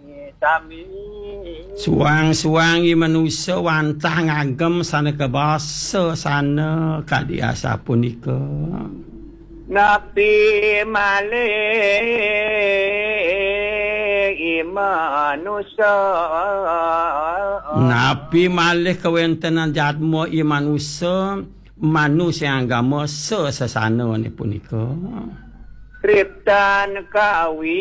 sami suang-suangi manusia wantah ngagem sana ke bahasa sana kadiasa punika napi malih manusia napi malih kewentenan jadmo manusia manusia agama sesana ni punika Kriptan kawi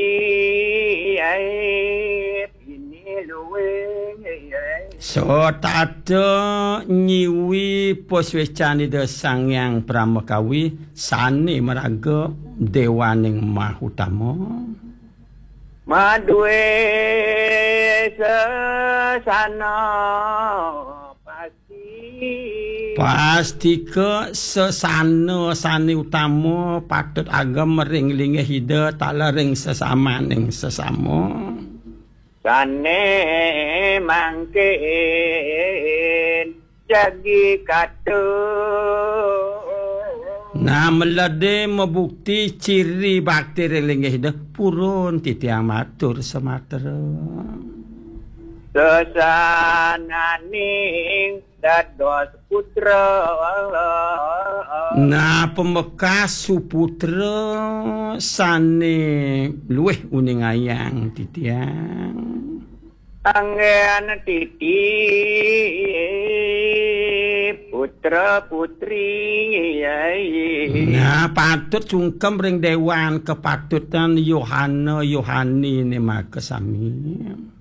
ini luwe so tak ada nyiwi poswecani de sang yang pramakawi sani meraga dewaning mahutama madue sesana pasti ke sesana sani utama patut agam ring-linge hida tala ring sesama ning sesama sane mangkin jagi katu nah melade membukti ciri bakti ring-linge hida purun titiang matur sematera sesananing dados putra nah pembekas suputra sane luweh uning ayang titiang anggen titi putra putri nah patut sungkem ring dewan kepatutan Yohani ni makasami